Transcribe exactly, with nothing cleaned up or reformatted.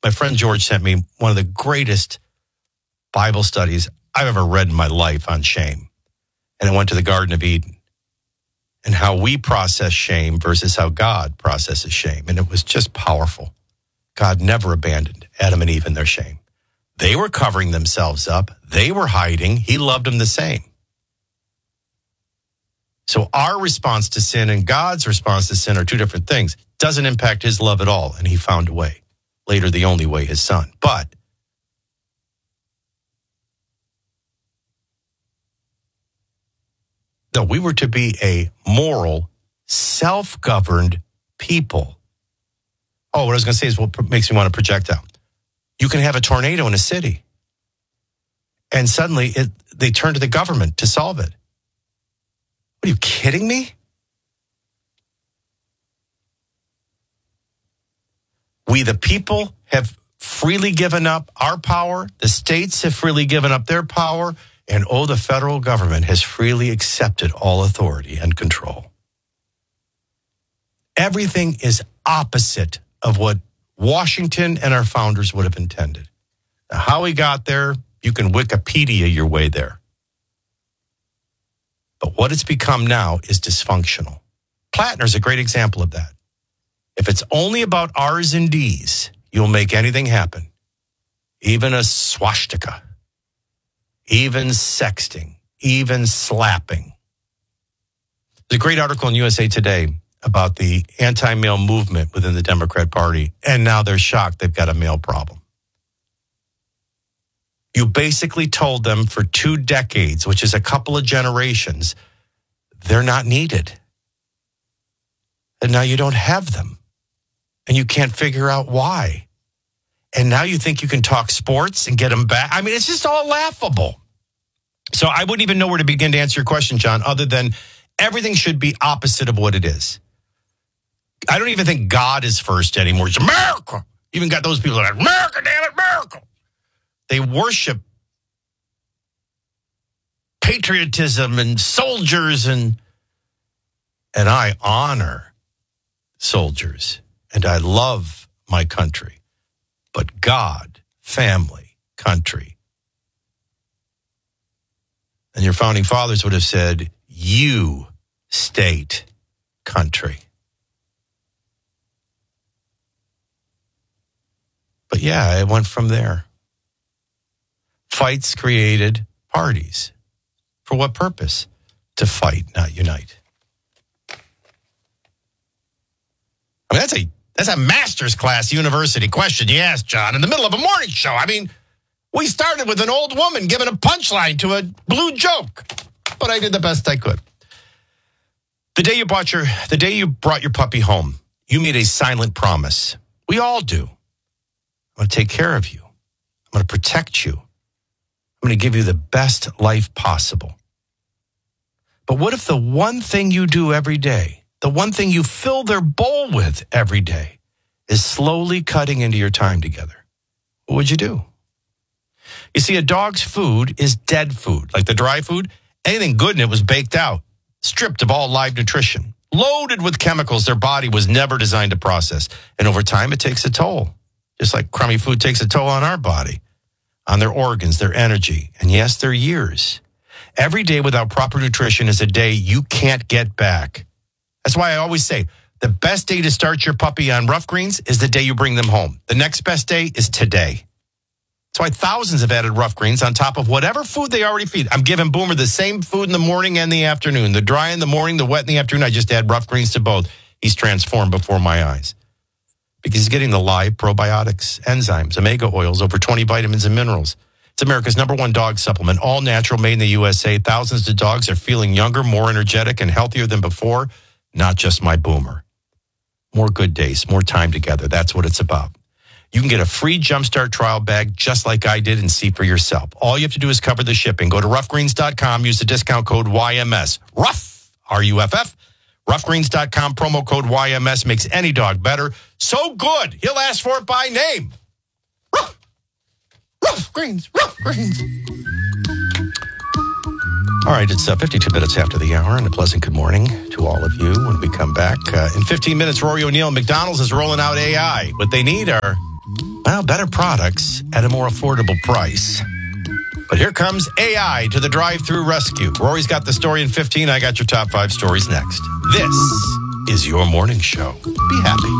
My friend George sent me one of the greatest Bible studies I've ever read in my life on shame. And it went to the Garden of Eden and how we process shame versus how God processes shame. And it was just powerful. God never abandoned Adam and Eve in their shame. They were covering themselves up. They were hiding. He loved them the same. So our response to sin and God's response to sin are two different things. Doesn't impact his love at all. And he found a way. Later, the only way, his son. But no, we were to be a moral, self-governed people. Oh, what I was going to say is what makes me want to project out. You can have a tornado in a city, and suddenly it, they turn to the government to solve it. Are you kidding me? We, the people, have freely given up our power. The states have freely given up their power. And, oh, the federal government has freely accepted all authority and control. Everything is opposite of what Washington and our founders would have intended. Now, how we got there, you can Wikipedia your way there. But what it's become now is dysfunctional. Plattner's a great example of that. If it's only about R's and D's, you'll make anything happen. Even a swastika. Even sexting. Even slapping. There's a great article in U S A Today about the anti-male movement within the Democrat Party, and now they're shocked they've got a male problem. You basically told them for two decades, which is a couple of generations, they're not needed. And now you don't have them. And you can't figure out why. And now you think you can talk sports and get them back. I mean, it's just all laughable. So I wouldn't even know where to begin to answer your question, John, other than everything should be opposite of what it is. I don't even think God is first anymore. It's America. You even got those people that are, America, damn it, America. They worship patriotism and soldiers, and and I honor soldiers, and I love my country. But God, family, country. And your founding fathers would have said, you, state, country. But yeah, it went from there. Fights created parties. For what purpose? To fight, not unite. I mean, that's a that's a master's class university question you asked, John, in the middle of a morning show. I mean, we started with an old woman giving a punchline to a blue joke, but I did the best I could. The day you bought your, the day you brought your puppy home, you made a silent promise. We all do. I'm going to take care of you. I'm going to protect you. I'm going to give you the best life possible. But what if the one thing you do every day, the one thing you fill their bowl with every day, is slowly cutting into your time together? What would you do? You see, a dog's food is dead food. Like the dry food, anything good in it was baked out, stripped of all live nutrition, loaded with chemicals their body was never designed to process. And over time, it takes a toll. Just like crummy food takes a toll on our body, on their organs, their energy, and yes, their years. Every day without proper nutrition is a day you can't get back. That's why I always say, the best day to start your puppy on Rough Greens is the day you bring them home. The next best day is today. That's why thousands have added Rough Greens on top of whatever food they already feed. I'm giving Boomer the same food in the morning and the afternoon. The dry in the morning, the wet in the afternoon. I just add Rough Greens to both. He's transformed before my eyes. Because he's getting the live probiotics, enzymes, omega oils, over twenty vitamins and minerals. It's America's number one dog supplement, all natural, made in the U S A. Thousands of dogs are feeling younger, more energetic, and healthier than before. Not just my Boomer. More good days, more time together. That's what it's about. You can get a free Jumpstart trial bag just like I did and see for yourself. All you have to do is cover the shipping. Go to rough greens dot com. Use the discount code Y M S. Rough, R U F F. rough greens dot com. Promo code Y M S makes any dog better. So good, he'll ask for it by name. Rough. Rough Greens. Rough Greens. All right, it's uh, fifty-two minutes after the hour, and a pleasant good morning to all of you when we come back. Uh, in fifteen minutes, Rory O'Neill, McDonald's is rolling out A I. What they need are, well, now better products at a more affordable price. But here comes A I to the drive-thru rescue. Rory's got the story in fifteen. I got your top five stories next. This is your morning show. Be happy.